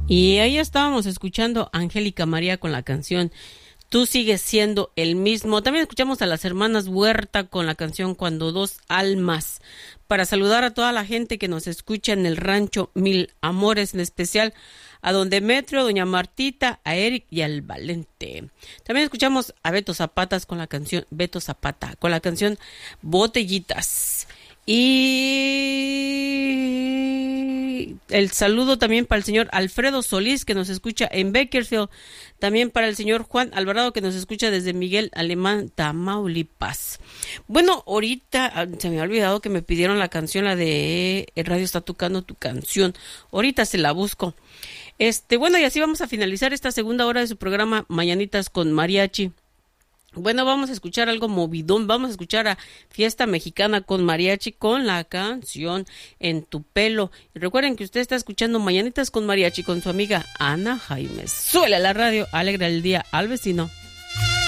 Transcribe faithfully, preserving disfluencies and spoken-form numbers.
Y ahí estábamos escuchando a Angélica María con la canción Tú sigues siendo el mismo. También escuchamos a las hermanas Huerta con la canción Cuando dos almas. Para saludar a toda la gente que nos escucha en el rancho Mil Amores, en especial a Don Demetrio, Doña Martita, a Eric y al Valente. También escuchamos a Beto Zapatas con la canción Beto Zapata, con la canción Botellitas. Y el saludo también para el señor Alfredo Solís, que nos escucha en Bakersfield. También para el señor Juan Alvarado, que nos escucha desde Miguel Alemán, Tamaulipas. Bueno, ahorita se me ha olvidado que me pidieron la canción, la de El Radio Está Tocando Tu Canción. Ahorita se la busco. Este, bueno, y así vamos a finalizar esta segunda hora de su programa Mañanitas con Mariachi. Bueno, vamos a escuchar algo movidón, vamos a escuchar a Fiesta Mexicana con Mariachi con la canción En Tu Pelo. Y recuerden que usted está escuchando Mañanitas con Mariachi con su amiga Ana Jaimes. Suele la radio, alegra el día al vecino.